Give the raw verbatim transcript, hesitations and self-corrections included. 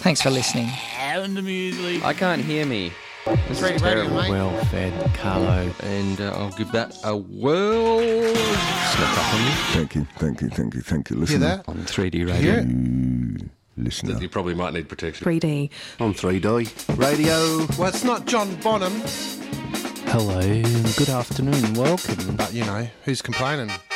Thanks for listening. And the music. I can't hear me. This Ready, is ready, terrible. mate. Well fed, Carlo. And uh, I'll give that a whirl. Slip up on you. Thank you, thank you, thank you, thank you. Hear Listen, that? On three D Hear radio. it? you listener. You probably might need protection. three D. On three D radio. Well, it's not John Bonham, Hello and good afternoon. Welcome. but you know, who's complaining?